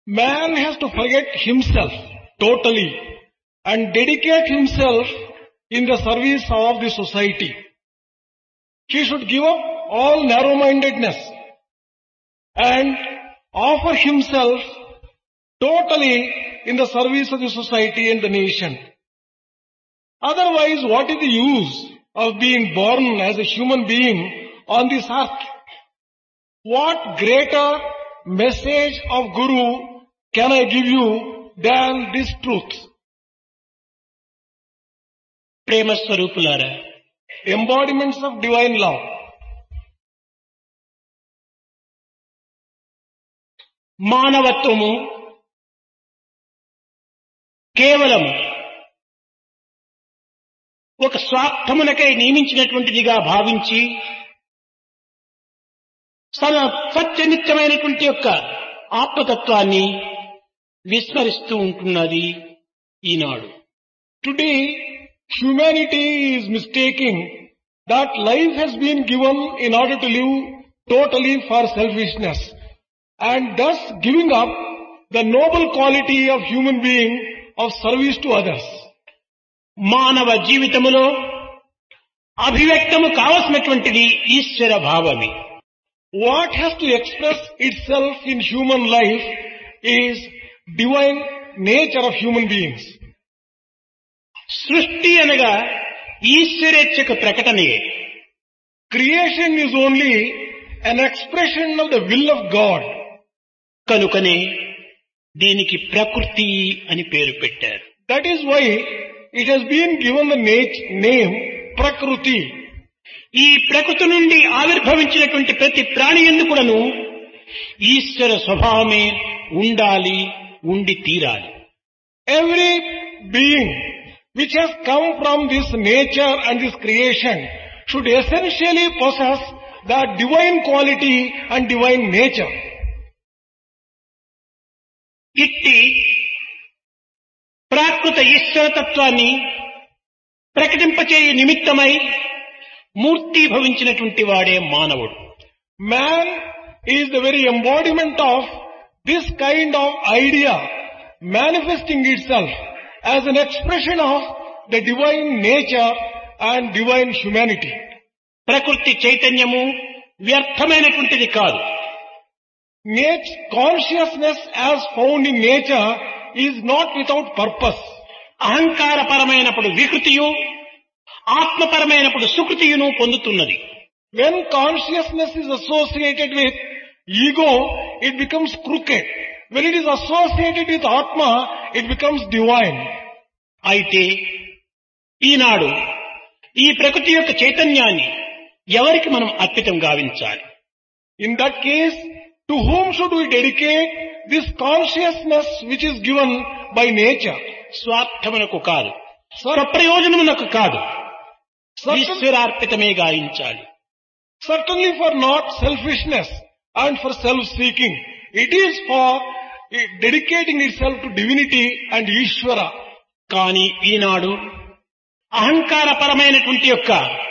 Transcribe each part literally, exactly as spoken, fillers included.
Man has to forget himself totally and dedicate himself in the service of the society. He should give up all narrow-mindedness and offer himself totally in the service of the society and the nation. Otherwise, what is the use of being born as a human being on this earth? What greater message of Guru can I give you than this truth? ప్రేమ స్వరూపులారా, Embodiments of divine love. మానవత్వము కేవలం ఒక స్వార్థమునకై నియమించినటువంటిదిగా భావించి తన సత్యనిత్యమైనటువంటి యొక్క ఆత్మతత్వాన్ని విస్మరిస్తూ ఉంటున్నది ఈనాడు. Today, humanity is mistaking that life has been given in order to live totally for selfishness and thus giving up the noble quality of human being of service to others. మానవ జీవితములో అభివ్యక్తము కావలసినటువంటిది ఈశ్వర భావమే. What has to express itself in human life is divine nature of human beings. సృష్టి అనగా ఈశ్వరేచ్ఛకు ప్రకటనే. Creation is only an expression of the will of God. కనుకనే దీనికి ప్రకృతి అని పేరు పెట్టారు. That is why it has been given the name Prakruti. ఈ ప్రకృతి నుండి ఆవిర్భవించినటువంటి ప్రతి ప్రాణి యందు కూడాను ఈశ్వర స్వభావమే ఉండాలి, ఉండి తీరాలి. Every being which has come from this nature and this creation should essentially possess that divine quality and divine nature. ఇట్టి ప్రాకృత ఈశ్వర తత్వాన్ని ప్రకటింపచేయ నిమిత్తమై మూర్తి భవించినటువంటి వాడే మానవుడు. Man is the very embodiment of this kind of idea manifesting itself as an expression of the divine nature and divine humanity. ప్రకృతి చైతన్యము వ్యర్థమైనటువంటిది కాదు. Nature, consciousness as found in nature is not without purpose. అహంకారపరమైనప్పుడు వికృతియు, ఆత్మపరమైనప్పుడు సుకృతియును పొందుతున్నది. When consciousness is associated with ego, it becomes crooked. When it is associated with Atma, it becomes divine. అయితే ఈనాడు ఈ ప్రకృతి యొక్క చైతన్యాన్ని ఎవరికి మనం అర్పితం గావించాలి? In that case, to whom should we dedicate this consciousness which is given by nature? స్వార్థమునకు కాదు, స్వప్రయోజనమునకు కాదు, ఈశ్వరార్పితమే గావించాలి. Certainly for not selfishness and for self-seeking. It is for dedicating itself to divinity and Ishvara. కానీ ఈనాడు అహంకారపరమైనటువంటి యొక్క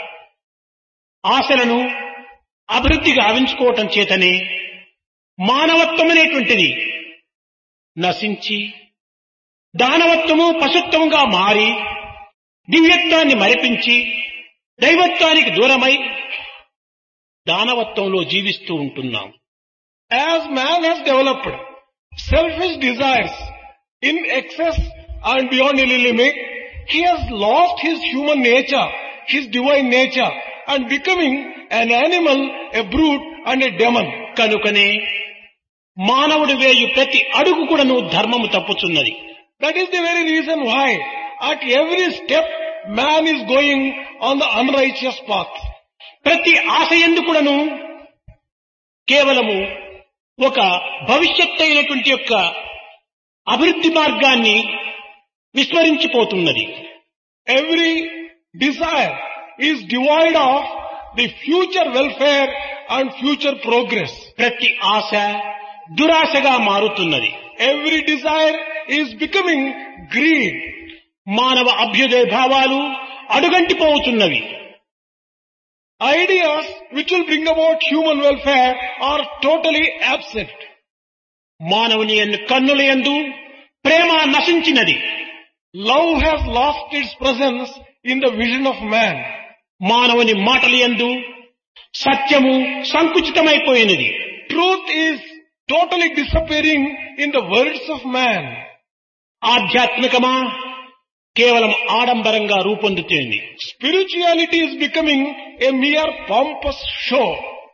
ఆశలను అభివృద్ధి గావించుకోవటం చేతనే మానవత్వం అనేటువంటిది నశించి దానవత్వము పశుత్వముగా మారి దివ్యత్వాన్ని మరిపించి దైవత్వానికి దూరమై దానవత్వంలో జీవిస్తూ ఉంటున్నాం. As man has developed selfish desires in excess and beyond any limit, he has lost his human nature, his divine nature, and becoming an animal, a brute and a demon. కనుకనే మానవుడు వేయు ప్రతి అడుగు కూడాను ధర్మము తప్పుచున్నది. That is the very reason why at every step man is going on the unrighteous path. ప్రతి ఆశయందు కూడాను కేవలము ఒక భవిష్యత్ అయినటువంటి యొక్క అభివృద్ధి మార్గాన్ని విస్మరించిపోతున్నది. Every desire is devoid of the future welfare and future progress. ప్రతి ఆశ దురాశగా మారుతున్నది. Every desire is becoming greed. మానవ అభ్యుదయ భావాలు అడుగంటిపోతున్నవి. Ideas which will bring about human welfare are totally absent. మానవుని యందు కన్నుల యందు ప్రేమ నశించినది. Love has lost its presence in the vision of man. మానవుని మాటల యందు సత్యము సంకుచితమైపోయినది. Truth is totally disappearing in the words of man. ఆధ్యాత్మికమా కేవలం ఆడంబరంగా రూపొందుతుంది. Spirituality is becoming a mere pompous show.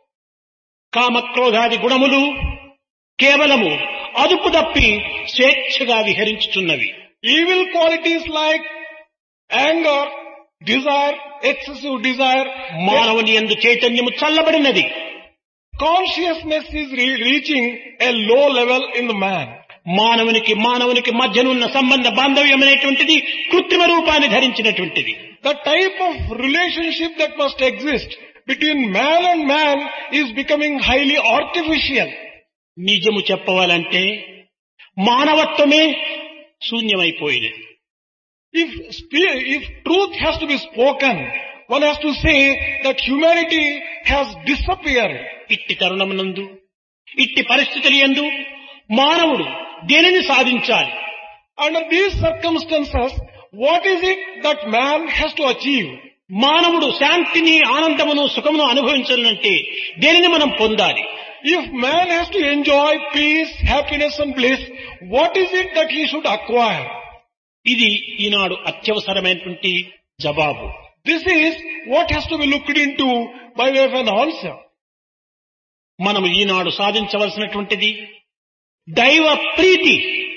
కామక్రోధాది గుణములు కేవలము అదుపు తప్పి స్వేచ్ఛగా విహరించుచున్నవి. Evil qualities like anger, desire, excessive desire, మానవుని యందు చైతన్యము చల్లబడినది. consciousness is re- reaching a low level in the man. మానవునికి మానవునికి మధ్యనున్న సంబంధ బాంధవ్యమైనటువంటిది కృత్రిమ రూపాన్ని ధరించినటువంటిది. The type of relationship that must exist between man and man is becoming highly artificial. నిజము చెప్పవాలంటే మానవత్వమే శూన్యమైపోయినది. If spe- if truth has to be spoken, one has to say that humanity has disappeared. ఇట్టి తరుణమునందు ఇట్టి పరిస్థితుల యందు మానవుడు దేనిని సాధించాలి? Under these circumstances, what is it that man has to achieve? మానవుడు శాంతిని ఆనందమును సుఖమును అనుభవించాలంటే దేనిని మనం పొందాలి? If man has to enjoy peace, happiness and bliss, what is it that he should acquire? ఇది ఈనాడు అత్యవసరమైనటువంటి జవాబు. This is what has to be looked into by way of an answer. మనం ఈనాడు సాధించవలసినటువంటిది దైవ ప్రీతి.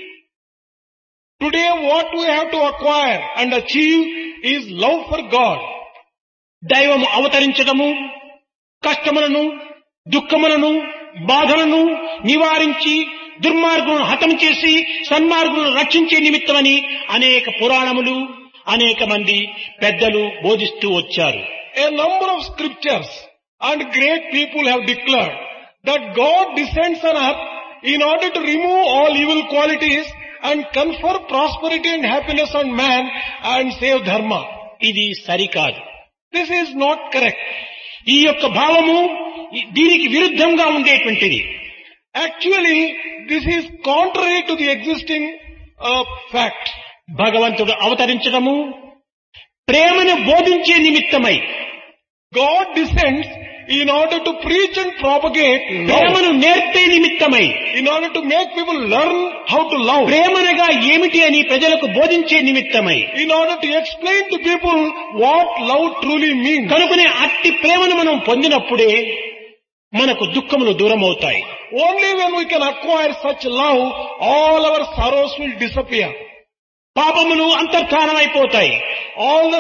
Today what we have to acquire and achieve is love for God. దైవము అవతరించడము కష్టములను దుఃఖములను బాధలను నివారించి దుర్మార్గులను హతం చేసి సన్మార్గులను రక్షించే నిమిత్తమని అనేక పురాణములు అనేక మంది పెద్దలు బోధిస్తూ వచ్చారు. A number of scriptures and great people have declared that God descends on earth in order to remove all evil qualities and confer prosperity and happiness on man and save dharma. ఇది సరికాదు. This is not correct. ఈ యొక్క భావము దీనికి విరుద్ధంగా ఉండేటువంటిది. Actually, this is contrary to the existing uh, fact. భగవంతుడు అవతరించడము ప్రేమను బోధించే నిమిత్తమై. God descends in order to preach and propagate love. ప్రేమను నేర్పే నిమిత్తమై. In order to make people learn how to love. ప్రేమనగా ఏమిటి అని ప్రజలకు బోధించే నిమిత్తమై. In order to explain to people what love truly means. కనుకనే అట్టి ప్రేమను మనం పొందినప్పుడే మనకు దుఃఖములు దూరం అవుతాయి. Only when we can acquire such love, all our sorrows will disappear. పాపములు అంతర్ధానమైపోతాయి. All the